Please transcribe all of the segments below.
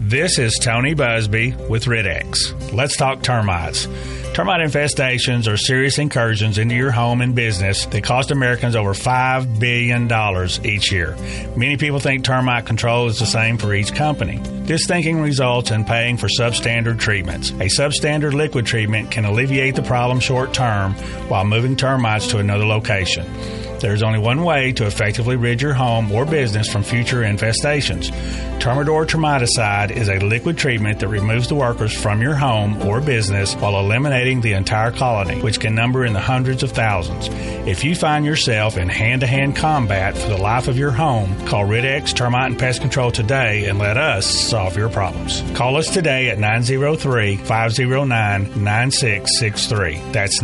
This is Tony Busby with Rid-X. Let's talk termites. Termite infestations are serious incursions into your home and business that cost Americans over $5 billion each year. Many people think termite control is the same for each company. This thinking results in paying for substandard treatments. A substandard liquid treatment can alleviate the problem short term while moving termites to another location. There's only one way to effectively rid your home or business from future infestations. Termidor Termiticide is a liquid treatment that removes the workers from your home or business while eliminating the entire colony, which can number in the hundreds of thousands. If you find yourself in hand-to-hand combat for the life of your home, call Rid-X Termite and Pest Control today and let us solve your problems. Call us today at 903-509-9663. That's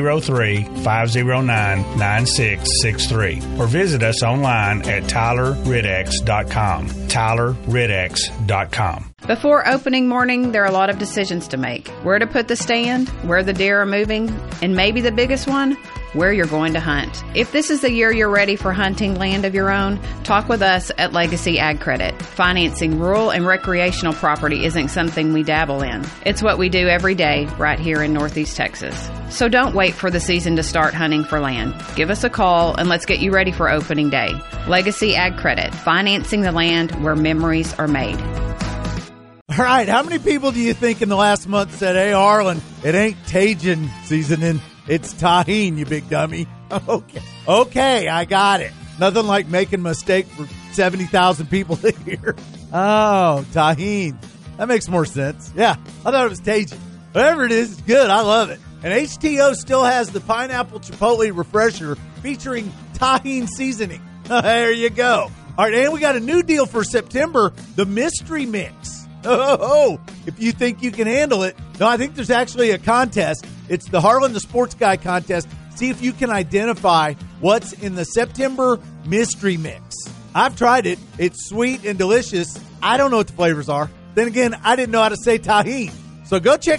903-509-9663. Or visit us online at TylerRidX.com. TylerRidX.com. Before opening morning, there are a lot of decisions to make. Where to put the stand, where the deer are moving, and maybe the biggest one, where you're going to hunt. If this is the year you're ready for hunting land of your own, talk with us at Legacy Ag Credit. Financing rural and recreational property isn't something we dabble in. It's what we do every day right here in Northeast Texas. So don't wait for the season to start hunting for land. Give us a call and let's get you ready for opening day. Legacy Ag Credit, financing the land where memories are made. All right, how many people do you think in the last month said, hey, Harlan, it ain't Tajin seasoning, it's tahine, you big dummy? Okay, I got it. Nothing like making a mistake for 70,000 people to hear. Oh, tahine. That makes more sense. Yeah, I thought it was Tajin. Whatever it is, it's good. I love it. And HTO still has the Pineapple Chipotle Refresher featuring tahine seasoning. There you go. All right, and we got a new deal for September, the Mystery Mix. If you think you can handle it. No, I think there's actually a contest. It's the Harlan the Sports Guy contest. See if you can identify what's in the September Mystery Mix. I've tried it. It's sweet and delicious. I don't know what the flavors are. Then again, I didn't know how to say tahine. So go check